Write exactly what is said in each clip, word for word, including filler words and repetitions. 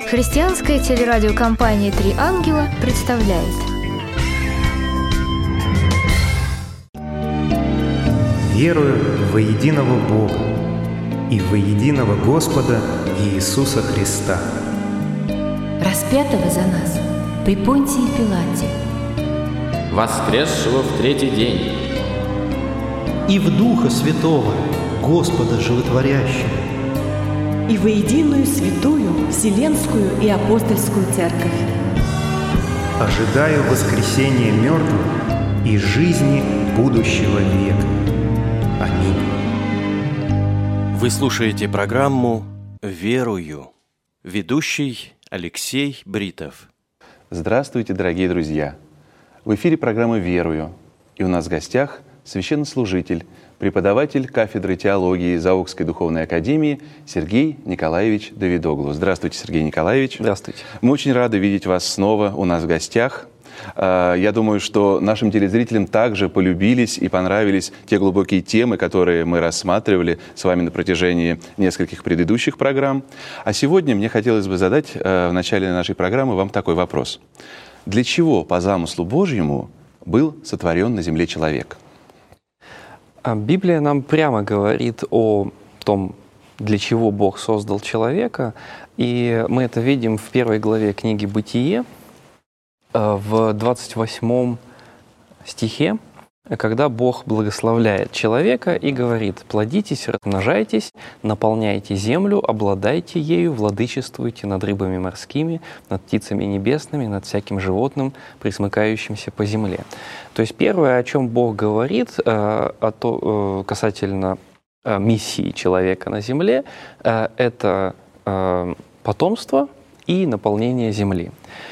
Христианская телерадиокомпания «Три ангела» представляет. Верую во единого Бога и во единого Господа Иисуса Христа, распятого за нас при Понтии Пилате, воскресшего в третий день, и в Духа Святого, Господа Животворящего, и во единую святую Вселенскую и Апостольскую Церковь. ожидаю воскресения мертвых и жизни будущего века. Аминь. Вы слушаете программу «Верую». Ведущий Алексей Бритов. Здравствуйте, дорогие друзья! В эфире программа «Верую». И у нас в гостях священнослужитель, преподаватель кафедры теологии Заокской духовной академии Сергей Николаевич Давидоглу. Здравствуйте, Сергей Николаевич. Здравствуйте. Мы очень рады видеть вас снова у нас в гостях. Я думаю, что нашим телезрителям также полюбились и понравились те глубокие темы, которые мы рассматривали с вами на протяжении нескольких предыдущих программ. А сегодня мне хотелось бы задать в начале нашей программы вам такой вопрос. Для чего по замыслу Божьему был сотворен на земле человек? Библия нам прямо говорит о том, для чего Бог создал человека, и мы это видим в первой главе книги «Бытие», в двадцать восьмом стихе, когда Бог благословляет человека и говорит: «Плодитесь, размножайтесь, наполняйте землю, обладайте ею, владычествуйте над рыбами морскими, над птицами небесными, над всяким животным, пресмыкающимся по земле». То есть первое, о чем Бог говорит о то, касательно миссии человека на земле, это потомство и наполнение земли.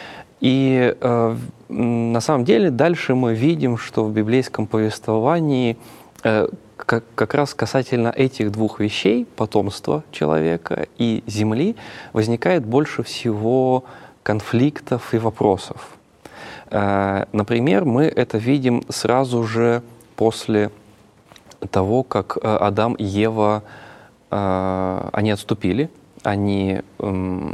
И э, на самом деле дальше мы видим, что в библейском повествовании э, как, как раз касательно этих двух вещей, потомства человека и земли, возникает больше всего конфликтов и вопросов. Э, например, мы это видим сразу же после того, как Адам и Ева, э, они отступили, они... Э,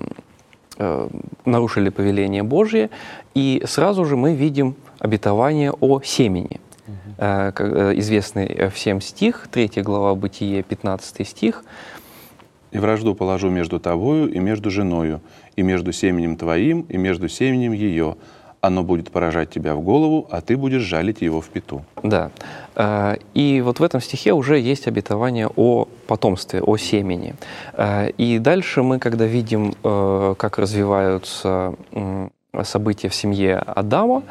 нарушили повеление Божие, и сразу же мы видим обетование о семени. Uh-huh. Известный всем стих, третья глава Бытие, пятнадцатый стих. «И вражду положу между тобою и между женою, и между семенем твоим, и между семенем ее. Оно будет поражать тебя в голову, а ты будешь жалить его в пяту». Да. И вот в этом стихе уже есть обетование о потомстве, о семени. И дальше мы, когда видим, как развиваются события в семье Адама,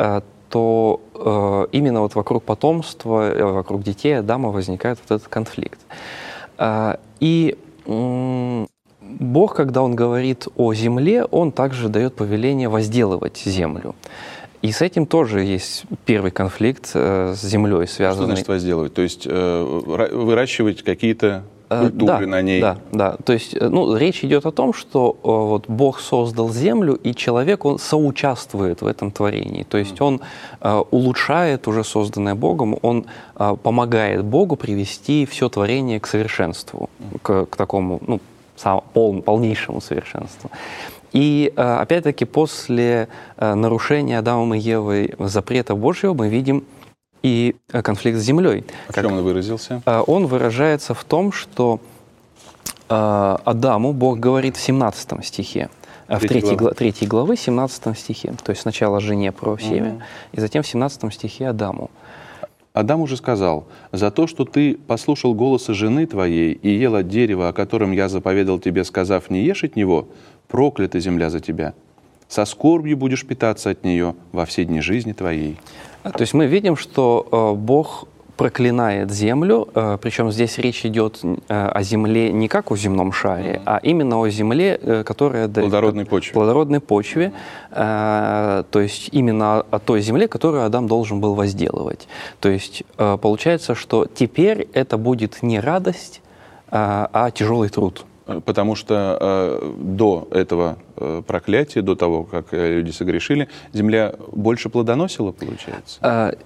то именно вот вокруг потомства, вокруг детей Адама возникает вот этот конфликт. И Бог, когда Он говорит о земле, Он также дает повеление возделывать землю. И с этим тоже есть первый конфликт э, с землей связанный. Что значит возделывать? То есть э, выращивать какие-то культуры э, да, на ней? Да, да. То есть ну, речь идет о том, что э, вот Бог создал землю, и человек, он соучаствует в этом творении. То есть он э, улучшает уже созданное Богом, он э, помогает Богу привести все творение к совершенству, к, к такому... ну, Пол, полнейшему совершенству. И опять-таки после нарушения Адамом и Евой запрета Божьего мы видим и конфликт с землей. В чем он выразился? Он выражается в том, что Адаму Бог говорит в семнадцатом стихе, в третьей, глав, третьей главы, семнадцатом стихе. То есть сначала жене про семя, угу. и затем в семнадцатом стихе Адаму. Адам уже сказал: «За то, что ты послушал голоса жены твоей и ел от дерева, о котором я заповедал тебе, сказав, не ешь от него, проклята земля за тебя. Со скорбью будешь питаться от нее во все дни жизни твоей». То есть мы видим, что э, Бог проклинает землю, э, причем здесь речь идет э, о земле не как о земном шаре, mm-hmm. а именно о земле, э, которая... Плодородной почве. Плодородной почве, э, то есть именно о той земле, которую Адам должен был возделывать. То есть э, получается, что теперь это будет не радость, э, а тяжелый труд. Потому что э, до этого э, проклятия, до того, как э, люди согрешили, земля больше плодоносила, получается?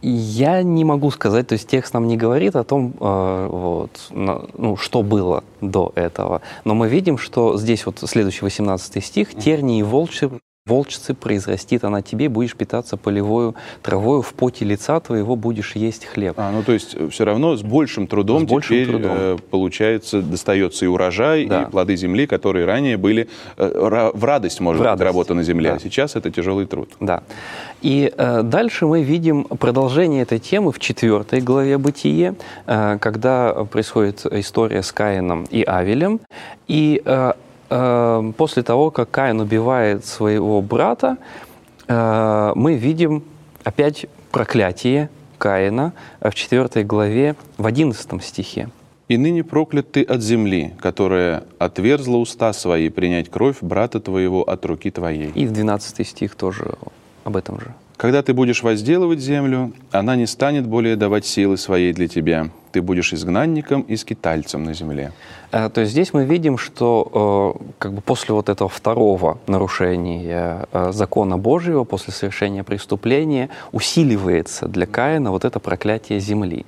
Я не могу сказать, то есть текст нам не говорит о том, э, вот, на, ну, что было до этого. Но мы видим, что здесь вот следующий восемнадцатый стих: «Тернии и волчи, волчцы произрастит она тебе, будешь питаться полевою травою, в поте лица твоего будешь есть хлеб». А, ну то есть все равно с большим трудом с большим теперь, трудом. Э, получается, достается и урожай, да. и плоды земли, которые ранее были э, в радость, может в быть, радость. работа на земле, да. а сейчас это тяжелый труд. Да. И э, дальше мы видим продолжение этой темы в четвертой главе Бытие, э, когда происходит история с Каином и Авелем. И э, э, после того, как Каин убивает своего брата, э, мы видим опять проклятие Каина в четвертой главе в одиннадцатом стихе. «И ныне проклят ты от земли, которая отверзла уста свои принять кровь брата твоего от руки твоей». И в двенадцатый стих тоже об этом же. «Когда ты будешь возделывать землю, она не станет более давать силы своей для тебя. Ты будешь изгнанником и скитальцем на земле». То есть здесь мы видим, что как бы после вот этого второго нарушения закона Божьего, после совершения преступления, усиливается для Каина вот это проклятие земли.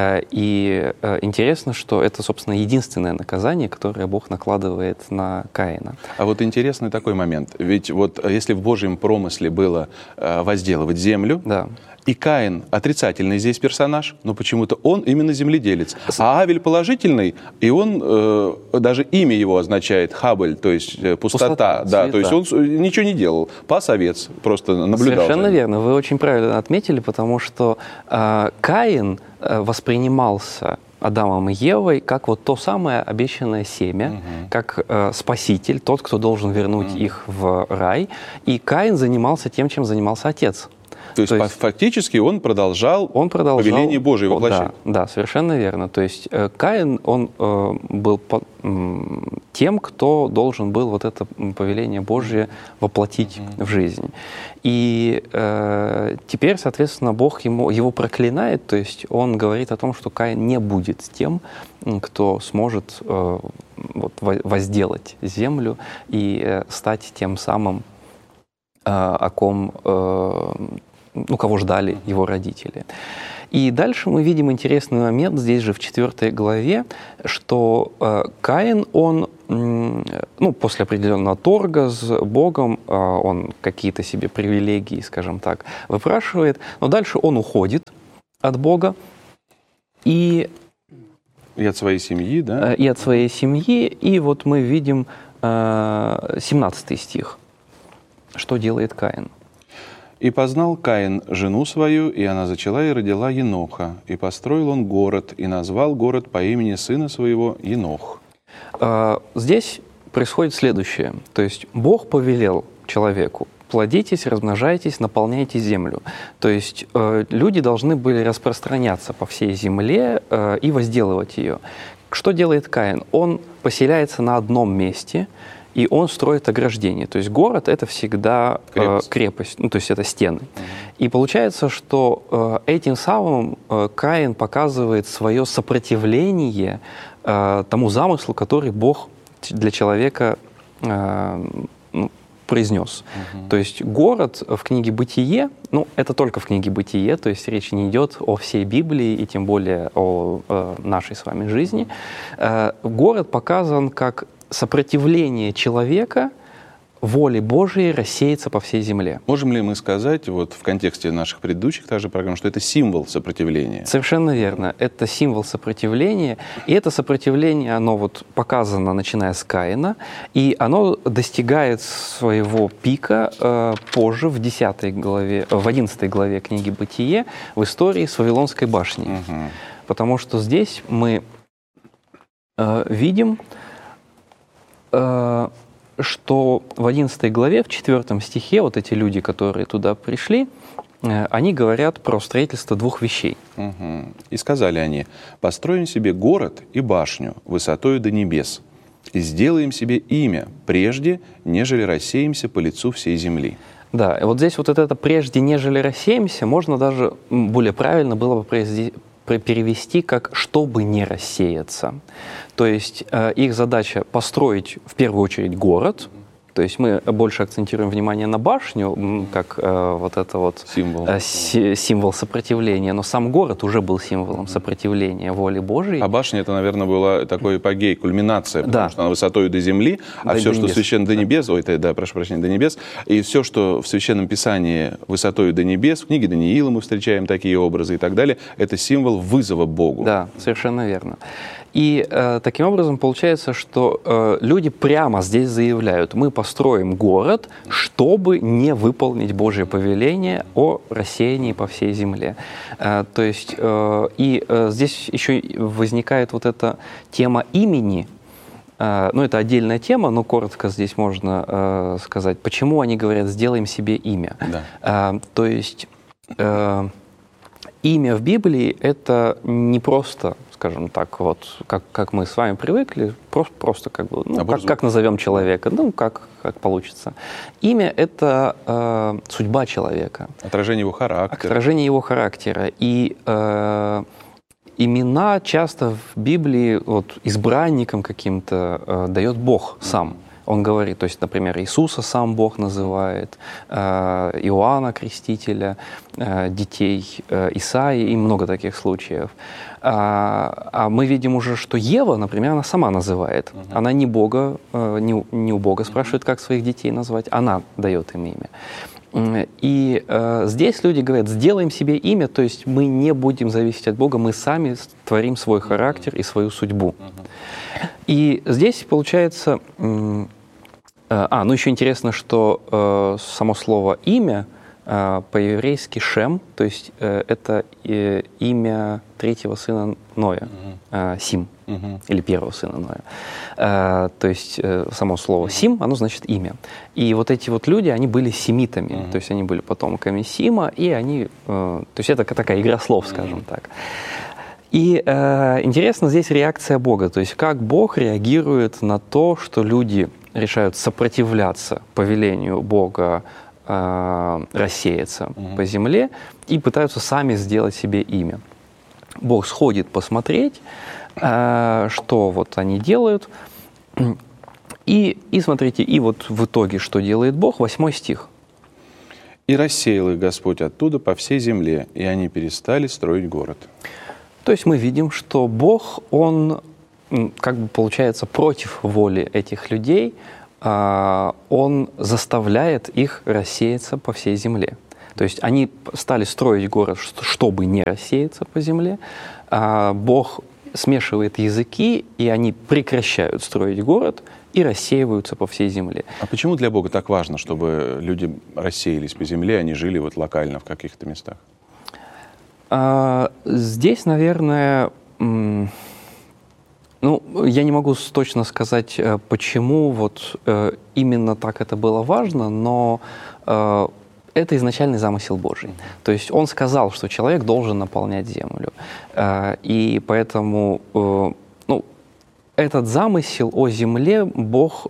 И интересно, что это, собственно, единственное наказание, которое Бог накладывает на Каина. А вот интересный такой момент. Ведь вот если в Божьем промысле было возделывать землю, да. и Каин отрицательный здесь персонаж, но почему-то он именно земледелец. А Авель положительный, и он, э, даже имя его означает Хабель, то есть э, пустота. Пустота, да, то есть он ничего не делал, пас овец, просто наблюдал. Совершенно верно, вы очень правильно отметили, потому что э, Каин э, воспринимался Адамом и Евой как вот то самое обещанное семя, угу. как э, спаситель, тот, кто должен вернуть угу. их в рай. И Каин занимался тем, чем занимался отец. То есть, То есть фактически он продолжал, он продолжал повеление Божие воплощать. Да, да, совершенно верно. То есть э, Каин, он э, был по, э, тем, кто должен был вот это повеление Божие воплотить mm-hmm. в жизнь. И э, теперь, соответственно, Бог ему, его проклинает, то есть он говорит о том, что Каин не будет тем, кто сможет э, вот, возделать землю и э, стать тем самым, э, о ком... Э, ну, кого ждали его родители. И дальше мы видим интересный момент, здесь же в четвертой главе, что э, Каин, он, э, ну, после определенного торга с Богом, э, он какие-то себе привилегии, скажем так, выпрашивает, но дальше он уходит от Бога и... И от своей семьи, да? Э, и от своей семьи, и вот мы видим э, семнадцатый стих. Что делает Каин? «И познал Каин жену свою, и она зачала и родила Еноха. И построил он город, и назвал город по имени сына своего Енох». Здесь происходит следующее. То есть Бог повелел человеку: плодитесь, размножайтесь, наполняйте землю. То есть люди должны были распространяться по всей земле и возделывать ее. Что делает Каин? Он поселяется на одном месте, и он строит ограждение. То есть город — это всегда крепость, э, крепость ну, то есть это стены. Mm-hmm. И получается, что э, этим самым э, Каин показывает свое сопротивление э, тому замыслу, который Бог для человека э, ну, произнес. Mm-hmm. То есть город в книге «Бытие», ну, это только в книге «Бытие», то есть речь не идет о всей Библии и тем более о э, нашей с вами жизни. Э, город показан как сопротивление человека воле Божией рассеяться по всей земле. Можем ли мы сказать, вот в контексте наших предыдущих также программ, что это символ сопротивления? Совершенно верно. Это символ сопротивления. И это сопротивление, оно вот показано, начиная с Каина, и оно достигает своего пика э, позже, в десятой главе, в одиннадцатой главе книги «Бытие», в истории с Вавилонской башней. Угу. Потому что здесь мы э, видим, что в одиннадцатой главе, в четвертом стихе, вот эти люди, которые туда пришли, они говорят про строительство двух вещей. Угу. «И сказали они: построим себе город и башню высотою до небес, и сделаем себе имя прежде, нежели рассеемся по лицу всей земли». Да, и вот здесь вот это «прежде, нежели рассеемся» можно даже более правильно было бы произвести, перевести как «чтобы не рассеяться». То есть э, их задача построить в первую очередь город, То есть мы больше акцентируем внимание на башню, как э, вот это вот символ. Э, си, символ сопротивления, но сам город уже был символом сопротивления воли Божией. А башня это, наверное, была такой апогей, кульминация, потому да. что она высотой до земли, а до все, что небес. священно до небес, ой, это, да, прошу прощения, до небес, и все, что в Священном Писании высотой до небес, в книге Даниила мы встречаем такие образы и так далее, это символ вызова Богу. Да, совершенно верно. И э, таким образом получается, что э, люди прямо здесь заявляют: мы построим город, чтобы не выполнить Божье повеление о рассеянии по всей земле. Э, то есть э, и э, здесь еще возникает вот эта тема имени. Э, ну, это отдельная тема, но коротко здесь можно э, сказать, почему они говорят: сделаем себе имя. Да. Э, то есть э, имя в Библии — это не просто, скажем так, вот как, как мы с вами привыкли, просто, просто как бы, ну, как, как назовем человека, ну, как, как получится. Имя — это э, судьба человека. Отражение его характера. Отражение его характера. И э, имена часто в Библии вот, избранникам каким-то э, дает Бог сам. Он говорит, то есть, например, Иисуса сам Бог называет, э, Иоанна Крестителя, э, детей э, Исаии, и много таких случаев. А, а мы видим уже, что Ева, например, она сама называет. Uh-huh. Она не, Бога, э, не, не у Бога спрашивает, как своих детей назвать, она дает им имя. И э, здесь люди говорят: сделаем себе имя, то есть мы не будем зависеть от Бога, мы сами творим свой характер и свою судьбу. Uh-huh. И здесь получается... М- А, ну еще интересно, что э, само слово «имя» э, по-еврейски «шем», то есть э, это э, имя третьего сына Ноя, uh-huh. э, Сим, uh-huh. или первого сына Ноя. Э, то есть э, само слово «Сим», оно значит «имя». И вот эти вот люди, они были семитами, uh-huh. то есть они были потомками Сима, и они... Э, то есть это такая игра слов, скажем uh-huh. так. И э, интересно здесь реакция Бога, то есть как Бог реагирует на то, что люди решают сопротивляться повелению Бога э, рассеяться uh-huh. по земле и пытаются сами сделать себе имя. Бог сходит посмотреть, э, что вот они делают. И, и смотрите, и вот в итоге, что делает Бог, восьмой стих. «И рассеял их Господь оттуда по всей земле, и они перестали строить город». То есть мы видим, что Бог, Он, как бы получается, против воли этих людей, Он заставляет их рассеяться по всей земле. То есть они стали строить город, чтобы не рассеяться по земле. Бог смешивает языки, и они прекращают строить город и рассеиваются по всей земле. А почему для Бога так важно, чтобы люди рассеялись по земле, а не жили вот локально в каких-то местах? Здесь, наверное, ну, я не могу точно сказать, почему вот именно так это было важно, но это изначальный замысел Божий. То есть Он сказал, что человек должен наполнять землю. И поэтому, ну, этот замысел о земле Бог...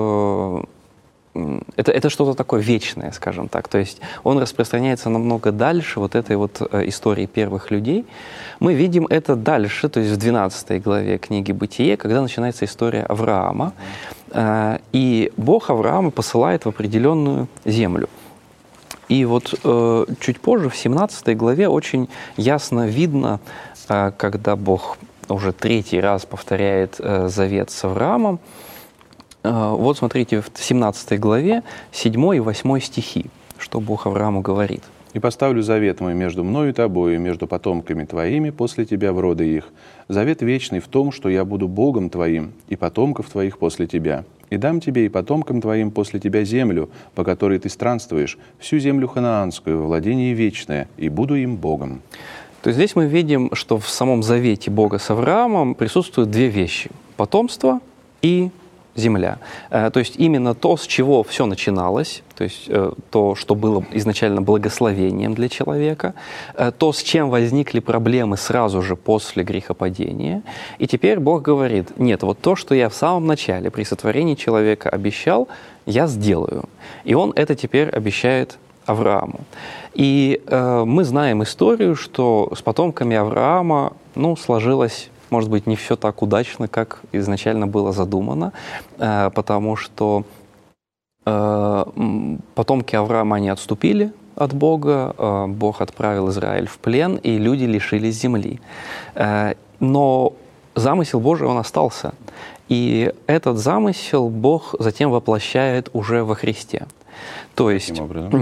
Это, это что-то такое вечное, скажем так. То есть он распространяется намного дальше вот этой вот э, истории первых людей. Мы видим это дальше, то есть в двенадцатой главе книги «Бытие», когда начинается история Авраама. Э, и Бог Авраама посылает в определенную землю. И вот э, чуть позже, в семнадцатой главе, очень ясно видно, э, когда Бог уже третий раз повторяет э, завет с Авраамом. Вот смотрите, в семнадцатой главе седьмой и восьмой стихи, что Бог Аврааму говорит. «И поставлю завет мой между мною и тобою, между потомками твоими после тебя в роды их. Завет вечный в том, что я буду Богом твоим и потомков твоих после тебя. И дам тебе и потомкам твоим после тебя землю, по которой ты странствуешь, всю землю ханаанскую, во владение вечное, и буду им Богом». То есть здесь мы видим, что в самом завете Бога с Авраамом присутствуют две вещи – потомство и земля. То есть именно то, с чего все начиналось, то есть то, что было изначально благословением для человека, то, с чем возникли проблемы сразу же после грехопадения. И теперь Бог говорит: нет, вот то, что я в самом начале при сотворении человека обещал, я сделаю. И Он это теперь обещает Аврааму. И э, мы знаем историю, что с потомками Авраама, ну, сложилось, может быть, не все так удачно, как изначально было задумано, потому что потомки Авраама, они отступили от Бога, Бог отправил Израиль в плен, и люди лишились земли. Но замысел Божий, он остался. И этот замысел Бог затем воплощает уже во Христе. То есть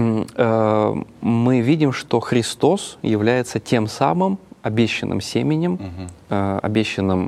мы видим, что Христос является тем самым обещанным семенем, угу. обещанным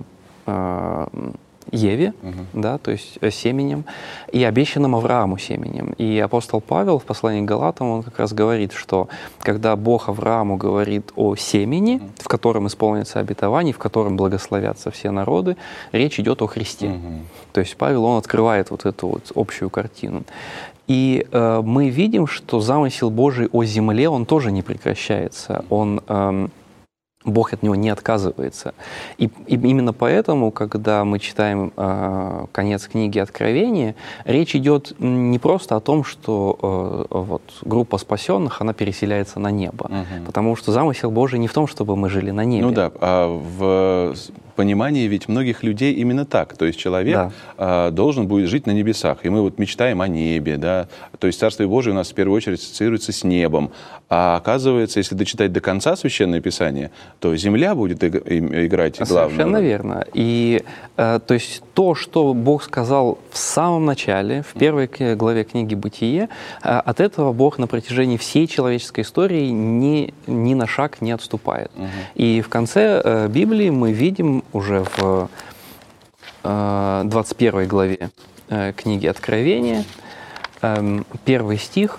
Еве, угу. да, то есть семенем, и обещанным Аврааму семенем. И апостол Павел в послании к Галатам, он как раз говорит, что когда Бог Аврааму говорит о семени, угу. в котором исполнится обетование, в котором благословятся все народы, речь идет о Христе. Угу. То есть Павел, он открывает вот эту вот общую картину. И э, мы видим, что замысел Божий о земле, он тоже не прекращается. Он... Э, Бог от него не отказывается. И, и именно поэтому, когда мы читаем э, конец книги Откровения, речь идет не просто о том, что э, вот, группа спасенных, она переселяется на небо. Угу. Потому что замысел Божий не в том, чтобы мы жили на небе. Ну да, а в понимании ведь многих людей именно так. То есть человек да. э, должен будет жить на небесах. И мы вот мечтаем о небе, да. То есть Царствие Божие у нас в первую очередь ассоциируется с небом. А оказывается, если дочитать до конца Священное Писание, то земля будет играть главную. Совершенно верно. И э, то есть то, что Бог сказал в самом начале, в первой главе книги «Бытие», э, от этого Бог на протяжении всей человеческой истории ни, ни на шаг не отступает. Угу. И в конце э, Библии мы видим уже в э, двадцать первой главе э, книги Откровения, э, первый стих,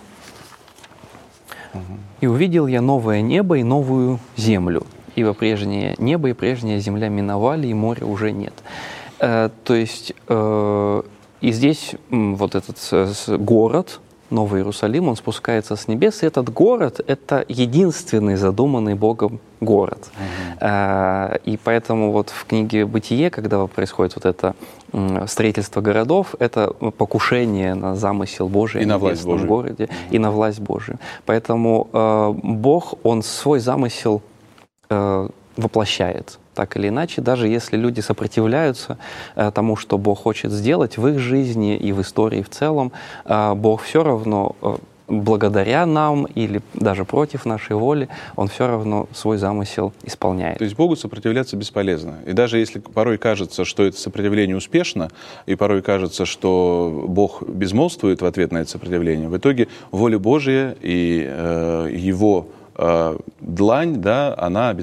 «И увидел я новое небо и новую землю, ибо прежнее небо и прежняя земля миновали, и моря уже нет». Э, то есть э, и здесь м, вот этот с, город, Новый Иерусалим, он спускается с небес, и этот город — это единственный задуманный Богом город. Mm-hmm. Э, и поэтому вот в книге «Бытие», когда происходит вот это м, строительство городов, это покушение на замысел Божий, и на власть в городе, mm-hmm. и на власть Божию. Поэтому э, Бог, он свой замысел э, воплощает, так или иначе, даже если люди сопротивляются э, тому, что Бог хочет сделать в их жизни и в истории в целом, э, Бог все равно, э, благодаря нам или даже против нашей воли, Он все равно свой замысел исполняет. То есть Богу сопротивляться бесполезно. И даже если порой кажется, что это сопротивление успешно, и порой кажется, что Бог безмолвствует в ответ на это сопротивление, в итоге воля Божия и э, Его э, длань, да, она